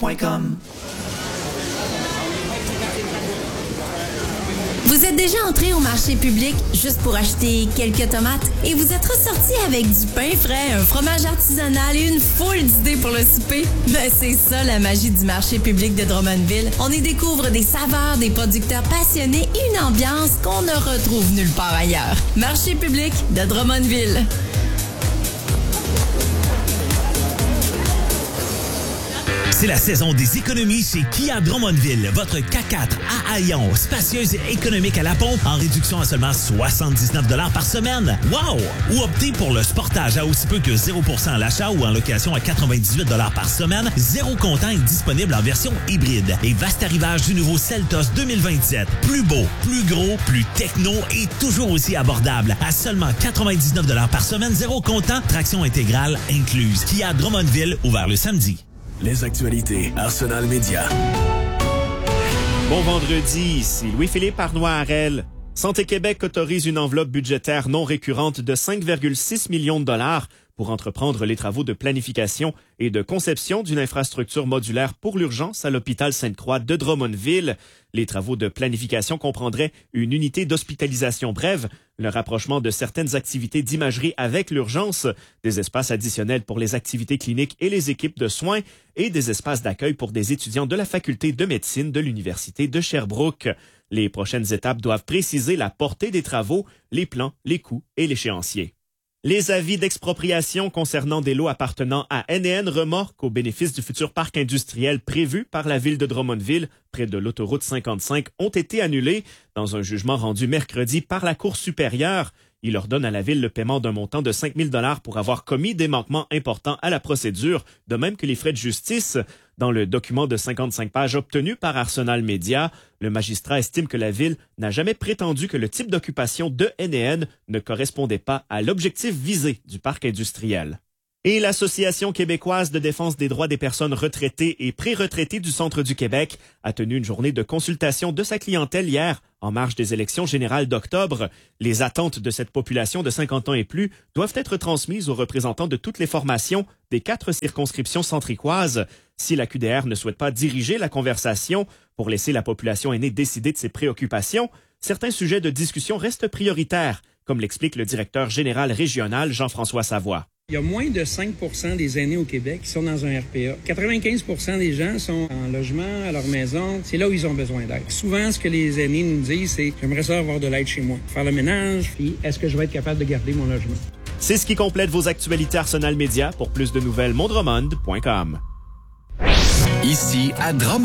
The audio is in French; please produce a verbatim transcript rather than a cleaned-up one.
point com. Vous êtes déjà entré au marché public juste pour acheter quelques tomates et vous êtes ressorti avec du pain frais, un fromage artisanal et une foule d'idées pour le souper? Ben c'est ça la magie du marché public de Drummondville. On y découvre des saveurs, des producteurs passionnés et une ambiance qu'on ne retrouve nulle part ailleurs. Marché public de Drummondville. C'est la saison des économies chez Kia Drummondville. Votre K quatre à Haillon, spacieuse et économique à la pompe, en réduction à seulement soixante-dix-neuf dollars par semaine. Wow! Ou optez pour le Sportage à aussi peu que zéro pour cent à l'achat ou en location à quatre-vingt-dix-huit dollars par semaine. Zéro comptant est disponible en version hybride. Et vaste arrivage du nouveau Seltos deux mille vingt-sept. Plus beau, plus gros, plus techno et toujours aussi abordable. À seulement quatre-vingt-dix-neuf dollars par semaine, zéro comptant, traction intégrale incluse. Kia Drummondville, ouvert le samedi. Les actualités Arsenal Média. Bon vendredi, ici Louis-Philippe Arnois-Harel. Santé Québec autorise une enveloppe budgétaire non récurrente de cinq virgule six millions de dollars pour entreprendre les travaux de planification et de conception d'une infrastructure modulaire pour l'urgence à l'hôpital Sainte-Croix de Drummondville. Les travaux de planification comprendraient une unité d'hospitalisation brève, le rapprochement de certaines activités d'imagerie avec l'urgence, des espaces additionnels pour les activités cliniques et les équipes de soins et des espaces d'accueil pour des étudiants de la faculté de médecine de l'Université de Sherbrooke. Les prochaines étapes doivent préciser la portée des travaux, les plans, les coûts et l'échéancier. Les avis d'expropriation concernant des lots appartenant à N et N Remorques au bénéfice du futur parc industriel prévu par la ville de Drummondville, près de l'autoroute cinquante-cinq, ont été annulés dans un jugement rendu mercredi par la Cour supérieure. Il ordonne à la ville le paiement d'un montant de cinq mille dollars pour avoir commis des manquements importants à la procédure, de même que les frais de justice. Dans le document de cinquante-cinq pages obtenu par Arsenal Média, le magistrat estime que la ville n'a jamais prétendu que le type d'occupation de N et N ne correspondait pas à l'objectif visé du parc industriel. Et l'Association québécoise de défense des droits des personnes retraitées et pré-retraitées du Centre du Québec a tenu une journée de consultation de sa clientèle hier, en marge des élections générales d'octobre. Les attentes de cette population de cinquante ans et plus doivent être transmises aux représentants de toutes les formations des quatre circonscriptions centricoises. Si la Q D R ne souhaite pas diriger la conversation pour laisser la population aînée décider de ses préoccupations, certains sujets de discussion restent prioritaires, comme l'explique le directeur général régional Jean-François Savoie. Il y a moins de cinq pour cent des aînés au Québec qui sont dans un R P A. quatre-vingt-quinze pour cent des gens sont en logement, à leur maison. C'est là où ils ont besoin d'aide. Souvent, ce que les aînés nous disent, c'est « J'aimerais ça avoir de l'aide chez moi. Faire le ménage, puis est-ce que je vais être capable de garder mon logement? » C'est ce qui complète vos actualités Arsenal Média. Pour plus de nouvelles, mondromond point com. Ici à Drummond.